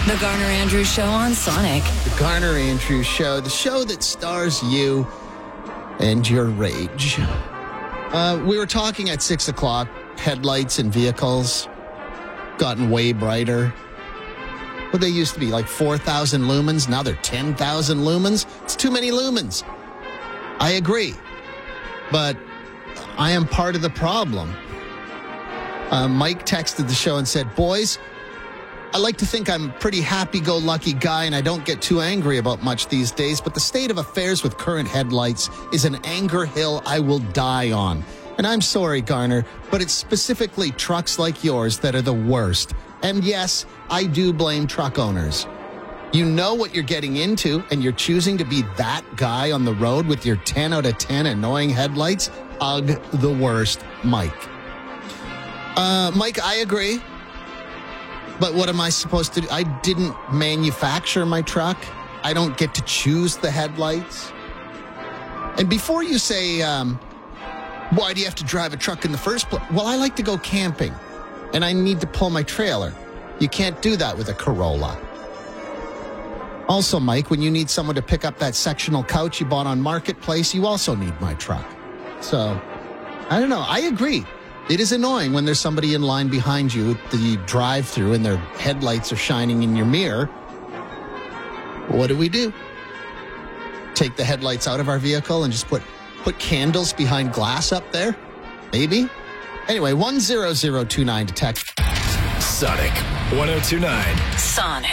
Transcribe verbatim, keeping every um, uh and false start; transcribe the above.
The Garner Andrews Show on Sonic. The Garner Andrews Show, the show that stars you and your rage. Uh, we were talking at six o'clock, headlights in vehicles gotten way brighter. Well, they used to be like four thousand lumens. Now they're ten thousand lumens. It's too many lumens. I agree. But I am part of the problem. Uh, Mike texted the show and said, boys, I like to think I'm a pretty happy-go-lucky guy and I don't get too angry about much these days, but the state of affairs with current headlights is an anger hill I will die on. And I'm sorry, Garner, but it's specifically trucks like yours that are the worst. And yes, I do blame truck owners. You know what you're getting into, and you're choosing to be that guy on the road with your ten out of ten annoying headlights? Ugh, the worst, Mike. Uh, Mike, I agree. But what am I supposed to do? I didn't manufacture my truck. I don't get to choose the headlights. And before you say, um, why do you have to drive a truck in the first place? Well, I like to go camping, and I need to pull my trailer. You can't do that with a Corolla. Also, Mike, when you need someone to pick up that sectional couch you bought on Marketplace, you also need my truck. So, I don't know. I agree. It is annoying when there's somebody in line behind you at the drive-thru and their headlights are shining in your mirror. What do we do? Take the headlights out of our vehicle and just put, put candles behind glass up there? Maybe? Anyway, one zero zero two nine to text. Sonic one oh two nine. Sonic.